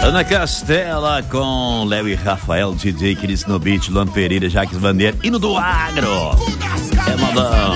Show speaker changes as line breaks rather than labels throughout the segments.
Ana Castela com Léo e Rafael, DJ Cris no Beat, Luan Pereira, Jaques Vandeira, hino do agro. É modão.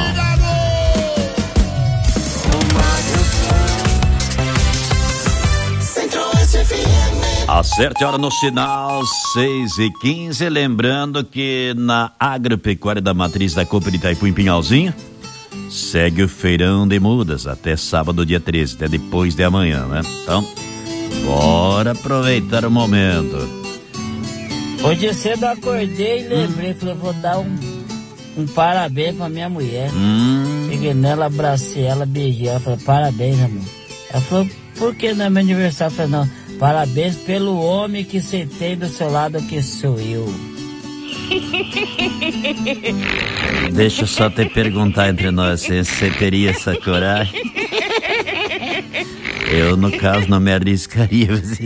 Acerte a hora no sinal 6h15, lembrando que na agropecuária da matriz da Copa de Itaipu em Pinhalzinho, segue o feirão de mudas até sábado dia 13, até depois de amanhã, né? Então, bora aproveitar o momento.
Hoje cedo eu acordei e lembrei, falei, vou dar um parabéns pra minha mulher. Cheguei nela, abracei ela, beijei ela, falei, parabéns, amor. Ela falou, por que não é meu aniversário? Eu falei, não, parabéns pelo homem que você tem do seu lado, que sou eu.
Deixa eu só te perguntar entre nós, você teria essa coragem? Eu, no caso, não me arriscaria.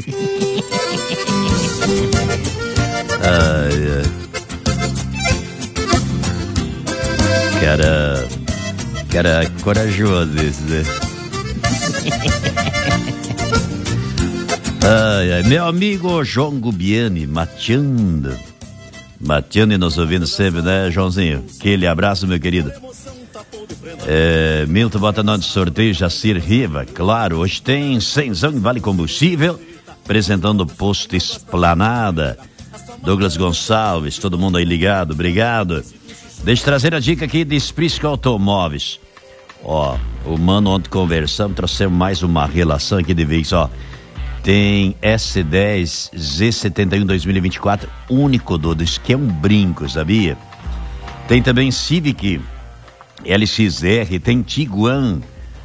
Ai, cara corajoso esse, né? Ai, meu amigo João Gubiani, mateando e nos ouvindo sempre, né, Joãozinho? Aquele abraço, meu querido. Milton bota nome de sorteio, Jacir Riva, claro, hoje tem 100zão em Vale Combustível, apresentando o Posto Esplanada. Douglas Gonçalves, todo mundo aí ligado, obrigado. Deixa eu trazer a dica aqui de Sprisco Automóveis. Ó, o mano ontem conversamos, trouxemos mais uma relação aqui de veículos, ó. Tem S10 Z71 2024, único Dodos, que é um brinco, sabia? Tem também Civic LXR, tem Tiguan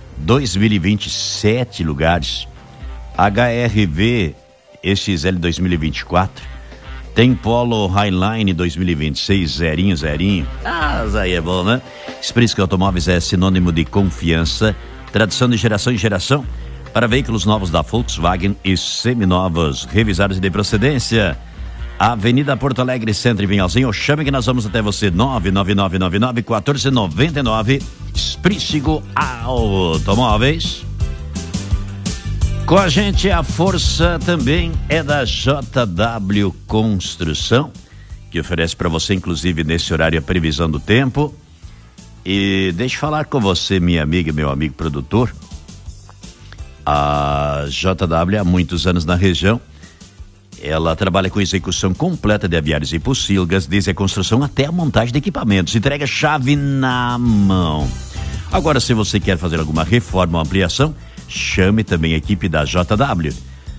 2027 lugares, HRV XL 2024, tem Polo Highline 2026, zerinho. Ah, aí é bom, né? Sprisco Automóveis é sinônimo de confiança, tradição de geração em geração, para veículos novos da Volkswagen e seminovos, revisados de procedência. Avenida Porto Alegre, Centro e Vinhalzinho, chame que nós vamos até você, 99999-1499, Sprisco Automóveis. Com a gente a força também é da JW Construção, que oferece para você, inclusive nesse horário, a previsão do tempo. E deixa eu falar com você, minha amiga e meu amigo produtor. A JW há muitos anos na região, ela trabalha com execução completa de aviários e pocilgas, desde a construção até a montagem de equipamentos, entrega chave na mão. Agora, se você quer fazer alguma reforma ou ampliação, chame também a equipe da JW,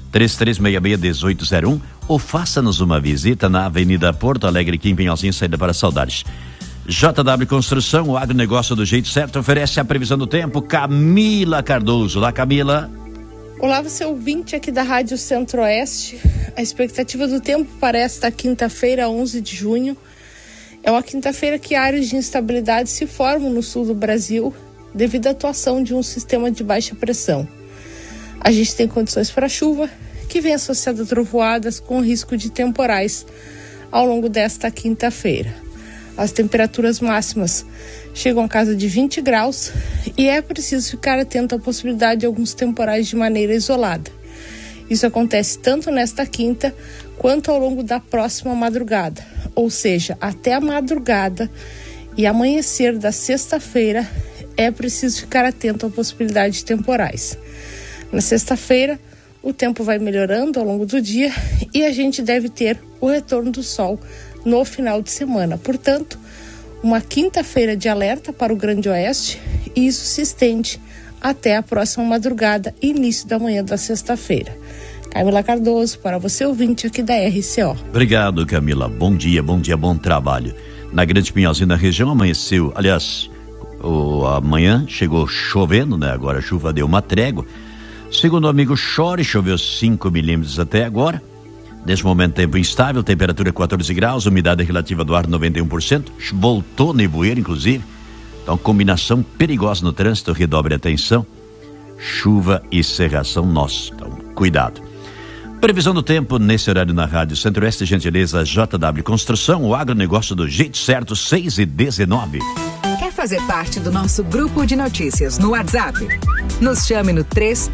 3366-1801, ou faça-nos uma visita na Avenida Porto Alegre, aqui em Pinhalzinho, saída para Saudades. JW Construção, o agronegócio do jeito certo, oferece a previsão do tempo. Camila Cardoso. Olá, Camila.
Olá, você ouvinte aqui da Rádio Centro-Oeste. A expectativa do tempo para esta quinta-feira, 11 de junho, é uma quinta-feira que áreas de instabilidade se formam no sul do Brasil devido à atuação de um sistema de baixa pressão. A gente tem condições para chuva, que vem associada a trovoadas com risco de temporais ao longo desta quinta-feira. As temperaturas máximas chegam a casa de 20 graus e é preciso ficar atento à possibilidade de alguns temporais de maneira isolada. Isso acontece tanto nesta quinta quanto ao longo da próxima madrugada, ou seja, até a madrugada e amanhecer da sexta-feira é preciso ficar atento à possibilidade de temporais. Na sexta-feira, o tempo vai melhorando ao longo do dia e a gente deve ter o retorno do sol no final de semana. Portanto, uma quinta-feira de alerta para o Grande Oeste, e isso se estende até a próxima madrugada e início da manhã da sexta-feira. Camila Cardoso, para você ouvinte aqui da RCO.
Obrigado, Camila. Bom dia, bom trabalho. Na Grande Pinhalzinho, na região, amanheceu, aliás, amanhã chegou chovendo, né? Agora a chuva deu uma trégua. Segundo o amigo Chore, choveu 5 milímetros até agora. Neste momento, tempo instável, temperatura 14 graus, umidade relativa do ar 91%, voltou nevoeiro, inclusive. Então, combinação perigosa no trânsito, redobre a atenção. Chuva e cerração, nossa, então, cuidado. Previsão do tempo nesse horário na Rádio Centro-Oeste, gentileza JW Construção, o agronegócio do jeito certo, 6h19.
fazer parte do nosso grupo de notícias no WhatsApp? Nos chame no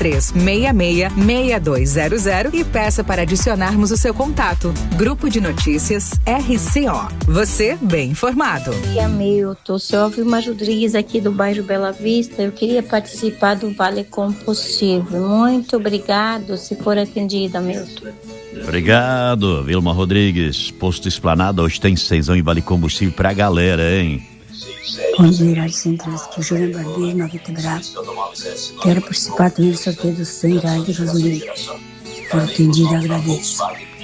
3366-6200 e peça para adicionarmos o seu contato. Grupo de Notícias RCO. Você bem informado.
E Hamilton, sou Alvilma Rodrigues aqui do bairro Bela Vista. Eu queria participar do Vale Combustível. Muito obrigado, se for atendida, Hamilton.
Obrigado, Vilma Rodrigues. Posto Esplanada, hoje tem 6 em Vale Combustível pra galera, hein?
Bom dia, Rádio Central, aqui Júlia Barbeiro, Nova Quebrada. Quero participar também do sorteio dos 100 reais de gasolina. Se for atendido, agradeço.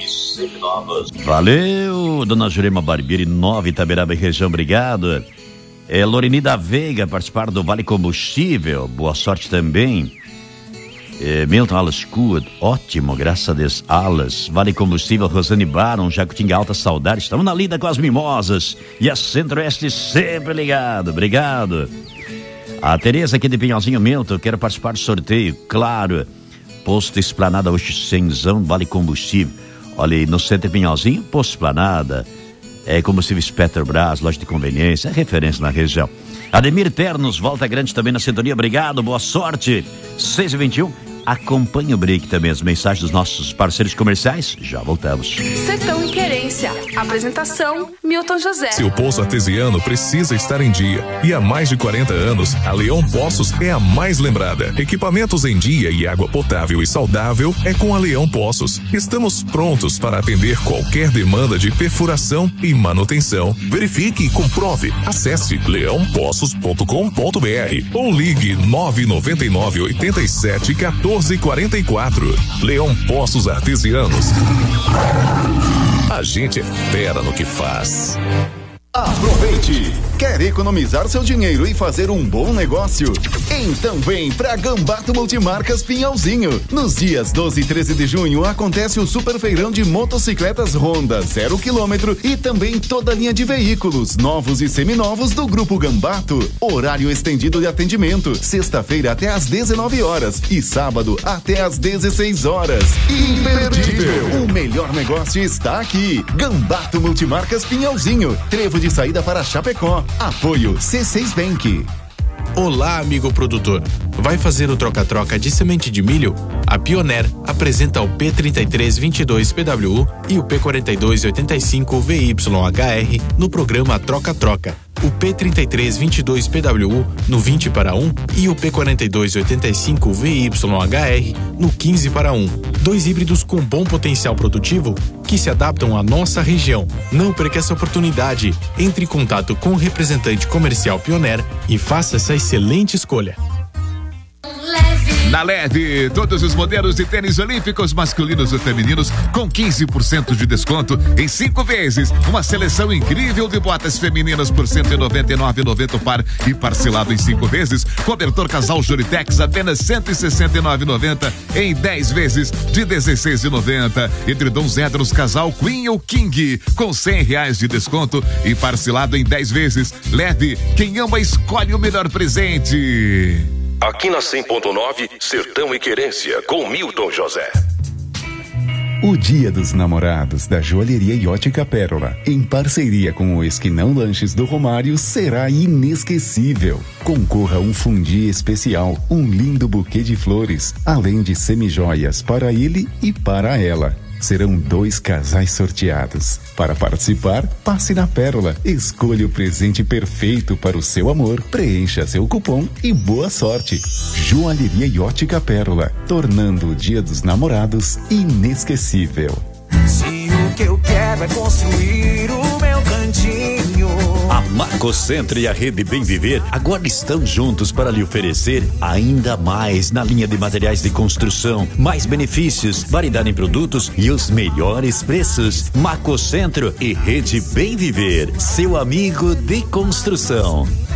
Valeu, dona Jurema Barbieri, Nova Itaberaba e região, obrigado. Lorinida Veiga, participar do Vale Combustível, boa sorte também. Milton Alas Cud, ótimo, graças a Deus. Alas, Vale Combustível, Rosane Baron, Jacutinga, alta saudade, estamos na lida com as mimosas. E a Centro-Oeste sempre ligado, obrigado. A Tereza aqui de Pinhalzinho, Milton, quero participar do sorteio, claro. Posto Esplanada, hoje 100, Vale Combustível. Olha aí, no centro de Pinhalzinho, Posto Esplanada, combustíveis Petrobras, loja de conveniência, é referência na região. Ademir Ternos, Volta Grande também na sintonia, obrigado, boa sorte. 6h21, acompanhe o break também, as mensagens dos nossos parceiros comerciais, já voltamos.
Sertão e Querência, apresentação Milton José.
Seu poço artesiano precisa estar em dia e há mais de 40 anos a Leão Poços é a mais lembrada. Equipamentos em dia e água potável e saudável é com a Leão Poços. Estamos prontos para atender qualquer demanda de perfuração e manutenção. Verifique e comprove. Acesse leãopoços.com.br ou ligue 999 87 1444. Leão Poços Artesianos. A gente é fera no que faz.
Aproveite! Quer economizar seu dinheiro e fazer um bom negócio? Então vem pra Gambato Multimarcas Pinhalzinho. Nos dias 12 e 13 de junho acontece o Super Feirão de motocicletas Honda 0 km e também toda a linha de veículos novos e seminovos do Grupo Gambato. Horário estendido de atendimento, sexta-feira até às 19 horas e sábado até às 16 horas. Imperdível! O melhor negócio está aqui. Gambato Multimarcas Pinhalzinho. Trevo de saída para Chapecó. Apoio C6 Bank.
Olá, amigo produtor. Vai fazer o troca-troca de semente de milho? A Pioneer apresenta o P3322 PWU e o P4285 VYHR no programa Troca-Troca. O P3322 PWU no 20 para 1 e o P4285 VYHR no 15 para 1. Dois híbridos com bom potencial produtivo que se adaptam à nossa região. Não perca essa oportunidade. Entre em contato com o representante comercial Pioneer e faça essa excelente escolha.
Na Leve, todos os modelos de tênis olímpicos masculinos e femininos com 15% de desconto em 5 vezes. Uma seleção incrível de botas femininas por R$ 199,90 o par e parcelado em 5 vezes. Cobertor casal Juritex apenas R$ 169,90 em 10 vezes de R$ 16,90. Edredons Edros casal Queen ou King com R$ 100 de desconto e parcelado em 10 vezes. Leve, quem ama escolhe o melhor presente.
Aqui na 100.9, Sertão e Querência, com Milton José.
O Dia dos Namorados da Joalheria e Ótica Pérola, em parceria com o Esquinão Lanches do Romário, será inesquecível. Concorra a um fundi especial, um lindo buquê de flores, além de semijoias para ele e para ela. Serão 2 casais sorteados. Para participar, passe na Pérola, escolha o presente perfeito para o seu amor, preencha seu cupom e boa sorte. Joalheria e Ótica Pérola, tornando o Dia dos Namorados inesquecível.
Se o que eu quero é construir o meu cantinho.
A Macocentro e a Rede Bem Viver agora estão juntos para lhe oferecer ainda mais na linha de materiais de construção, mais benefícios, variedade em produtos e os melhores preços. Macocentro e Rede Bem Viver, seu amigo de construção.